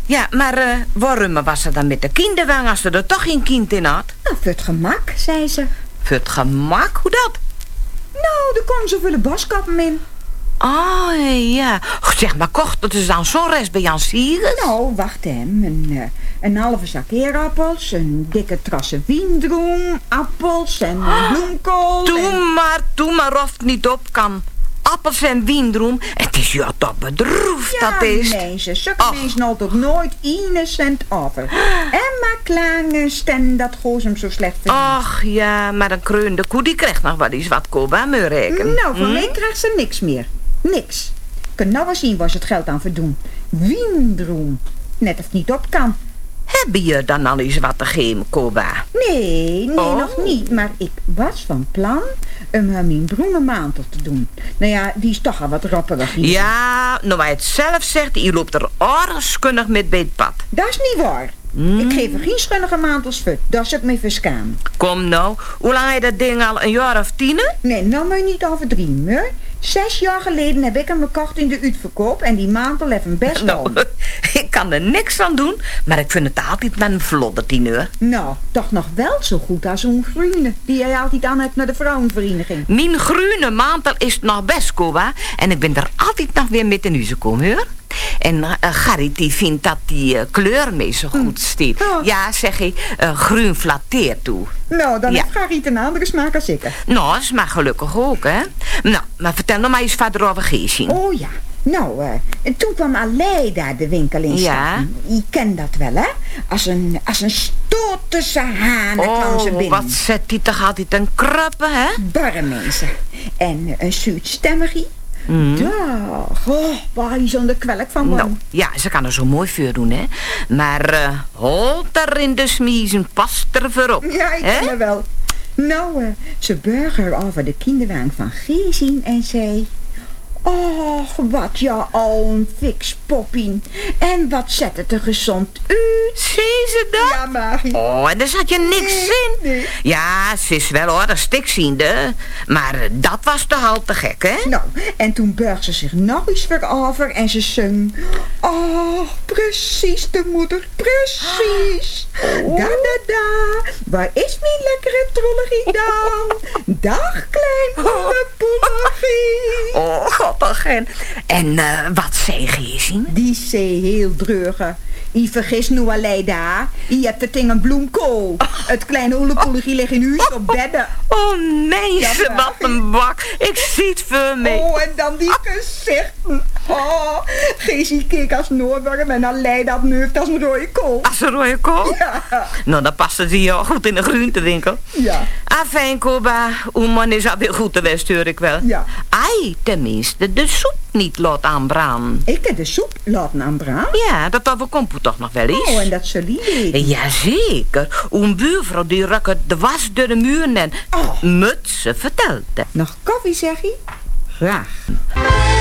Ja, maar waarom was ze dan met de kinderwagen als ze er toch geen kind in had? Nou, voor het gemak, zei ze. Voor het gemak? Hoe dat? Nou, er kon zoveel boskappen in. Oh, ja. Zeg maar, kocht dat is dan zo'n rest bij Jan Siegers? Nou, wacht hem. Een halve zak eerappels, een dikke trasse wiendroem, appels en bloemkool. Doe maar of het niet op kan. Appels en wiendroem. Het is ja toch bedroefd, ja, dat is. Ja, mensen. Zulke mensen altijd nooit 1 cent over. En maar klagen stem dat goos hem zo slecht vindt. Ach ja, maar een kreunde koe die krijgt nog wel eens wat koba me rekenen. Nou, van mij krijgt ze niks meer. Niks. Kun nou wel zien waar ze het geld aan verdoen. Wiendroem. Net of het niet op kan. Heb je dan al eens wat te geven, koba? Nee, nog niet. Maar ik was van plan om mijn broene mantel te doen. Nou ja, die is toch al wat rapperig hier. Ja, nou hij het zelf zegt, je loopt er aardig met bij het pad. Dat is niet waar. Ik geef er geen schunnige mantels voor. Dat is het me verschaan. Kom nou, hoe lang heb je dat ding al? Een jaar of 10? Nee, nou moet je niet overdriemen, hoor. 6 jaar geleden heb ik hem gekocht in de uitverkoop en die mantel heeft hem best al. Nou, ik kan er niks aan doen, maar ik vind het altijd met een vlodder 10 uur. Nou, toch nog wel zo goed als zo'n groene die jij altijd aan hebt naar de vrouwenvereniging. Mijn groene mantel is nog best, Koba. En ik ben er altijd nog weer met in huis gekomen, hoor. En Gerrit die vindt dat die kleur mee zo goed stiet. Oh. Ja, zeg je, groen flatteert toe. Nou, dan Ja. heeft Gerrit een andere smaak als ik. Nou, dat is maar gelukkig ook, hè. Nou, maar vertel nog maar eens verder over Geesien. Oh ja. Nou, en toen kwam Aleida de winkel in stappen. Je kent dat wel, hè? Als een stoot tussen hanen kwam ze binnen. Wat zet die toch altijd een krappe, hè? Barre mensen. En een zuidstemmige. Dag. Oh, waar is zo'n kwelk van worden. Nou, ja, ze kan er zo mooi voor doen, hè. Maar holt er in de smiezen, past er voor op. Ja, ik ken haar wel. Nou, ze burger over de kinderwagen van Geesien en zei... Och, wat ja al een fix poppien. En wat zet het er gezond uit. Zie ze dat? Ja, Marie. Oh, en daar zat je niks in. Nee. Ja, ze is wel hoor, een stikziende. Maar dat was toch al te gek, hè? Nou, en toen buigt ze zich nog eens weer over en ze zong... Oh, precies de moeder, precies. Da, da, da. Waar is mijn lekkere trollerie dan? Dag, klein poelepollerie. Oh, god, toch geen. En wat zei Geesien? Die zei heel dreuger. Je vergist nu Aleida. Je hebt het in een bloemkool. Het kleine oelepollerie ligt in huis op bedden. Oh, nee, Ja, ze wat een bak. Ik zie het voor me. Oh, en dan die gezichten. Oh, Geesie keek als Noorburger en Aleida had neuft als een rode kool. Als een rode kool? Ja. Nou, dan past het hier goed in de groentewinkel. Ja. Afijn, Koba. Uw man is alweer goed geweest, hoor ik wel. Ja. Ai, tenminste, de soep niet laat aanbranden. Ik heb de soep laten aanbranden. Ja, dat overkomt u toch nog wel eens? Oh, en dat zullen jullie weten. Jazeker. Uw buurvrouw die rukken de was door de muren en... Oh. Mutse vertelde. Nog koffie, zeg je? Graag.